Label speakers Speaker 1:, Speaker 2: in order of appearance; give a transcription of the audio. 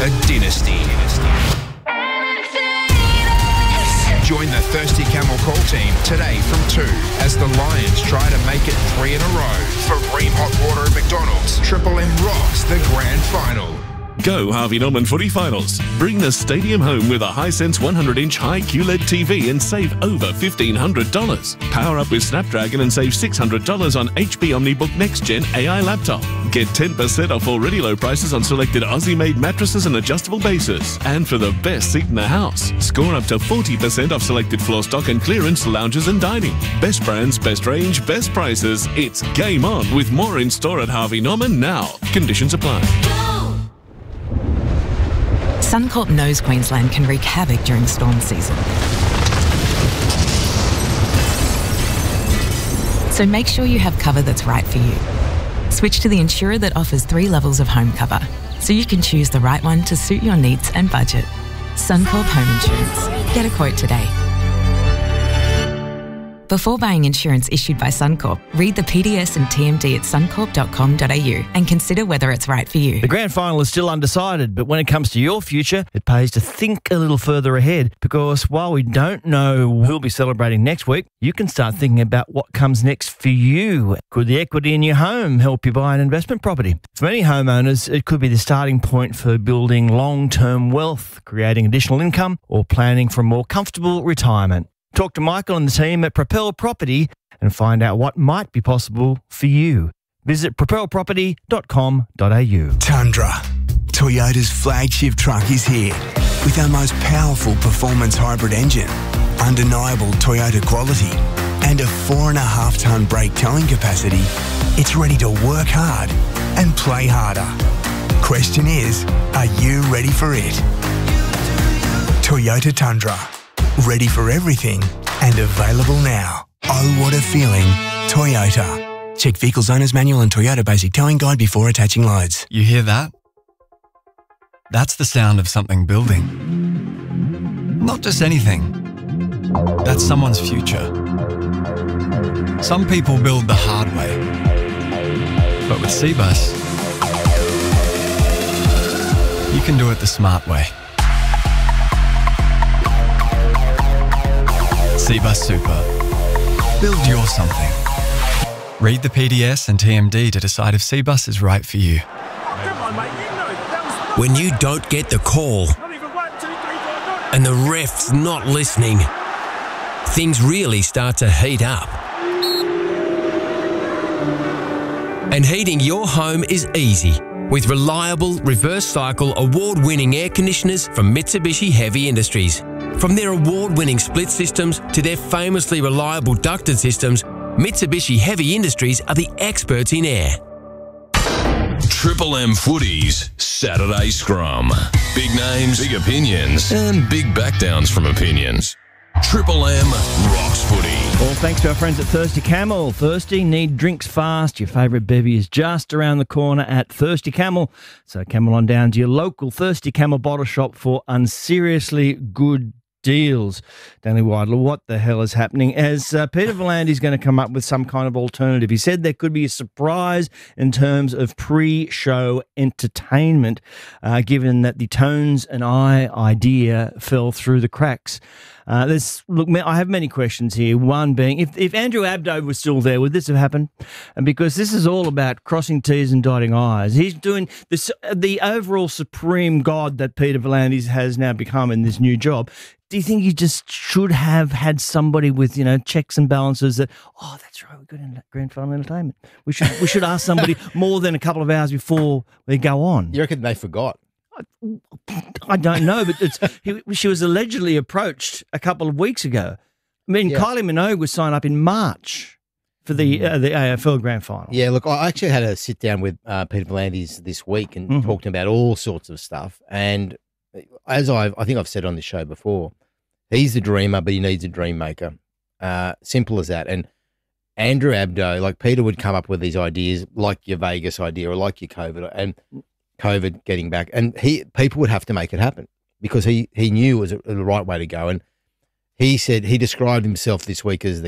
Speaker 1: a dynasty. Join the Thirsty Camel call team today from 2 as the Lions try to make it 3 in a row. For Ream Hot Water at McDonald's, Triple M rocks the grand final.
Speaker 2: Go Harvey Norman Footy Finals. Bring the stadium home with a Hisense 100-inch high QLED TV and save over $1,500. Power up with Snapdragon and save $600 on HP OmniBook Next Gen AI laptop. Get 10% off already low prices on selected Aussie-made mattresses and adjustable bases. And for the best seat in the house, score up to 40% off selected floor stock and clearance lounges and dining. Best brands, best range, best prices. It's game on with more in store at Harvey Norman now. Conditions apply.
Speaker 3: Suncorp knows Queensland can wreak havoc during storm season. So make sure you have cover that's right for you. Switch to the insurer that offers 3 levels of home cover, so you can choose the right one to suit your needs and budget. Suncorp Home Insurance. Get a quote today. Before buying insurance issued by Suncorp, read the PDS and TMD at suncorp.com.au and consider whether it's right for you.
Speaker 4: The grand final is still undecided, but when it comes to your future, it pays to think a little further ahead, because while we don't know who'll be celebrating next week, you can start thinking about what comes next for you. Could the equity in your home help you buy an investment property? For many homeowners, it could be the starting point for building long-term wealth, creating additional income, or planning for a more comfortable retirement. Talk to Michael and the team at Propel Property and find out what might be possible for you. Visit propelproperty.com.au.
Speaker 5: Tundra, Toyota's flagship truck, is here with our most powerful performance hybrid engine, undeniable Toyota quality, and a 4.5-tonne brake towing capacity. It's ready to work hard and play harder. Question is, are you ready for it? Toyota Tundra. Ready for everything and available now. Oh, what a feeling. Toyota. Check Vehicles Owner's Manual and Toyota Basic Towing Guide before attaching loads.
Speaker 6: You hear that? That's the sound of something building. Not just anything. That's someone's future. Some people build the hard way. But with Cbus, you can do it the smart way. Cbus Super. Build your something. Read the PDS and TMD to decide if Cbus is right for you.
Speaker 7: When you don't get the call and the ref's not listening, things really start to heat up. And heating your home is easy with reliable, reverse cycle, award-winning air conditioners from Mitsubishi Heavy Industries. From their award-winning split systems to their famously reliable ducted systems, Mitsubishi Heavy Industries are the experts in air.
Speaker 8: Triple M Footy's Saturday Scrum. Big names, big opinions, and big backdowns from opinions. Triple M rocks footy.
Speaker 4: All thanks to our friends at Thirsty Camel. Thirsty? Need drinks fast? Your favourite bevy is just around the corner at Thirsty Camel. So camel on down to your local Thirsty Camel bottle shop for unseriously good deals. Danny Weidler, what the hell is happening? As Peter V'landys going to come up with some kind of alternative. He said there could be a surprise in terms of pre-show entertainment, given that the Tones and I idea fell through the cracks. Look, I have many questions here. One being, if Andrew Abdo was still there, would this have happened? And because this is all about crossing T's and dotting I's. He's doing this, the overall supreme god that Peter V'landys has now become in this new job. Do you think you just should have had somebody with, checks and balances that, oh, that's right, we've got grand final entertainment. We should ask somebody more than a couple of hours before we go on.
Speaker 9: You reckon they forgot?
Speaker 4: I don't know, but she was allegedly approached a couple of weeks ago. I mean, Kylie Minogue was signed up in March for the AFL Grand Final.
Speaker 9: Yeah, look, I actually had a sit down with Peter V'landys this week and talked about all sorts of stuff. And as I think I've said on this show before, he's a dreamer, but he needs a dream maker. Simple as that. And Andrew Abdo, like Peter would come up with these ideas, like your Vegas idea or like your COVID getting back, and people would have to make it happen because he knew it was the right way to go. And he said he described himself this week as the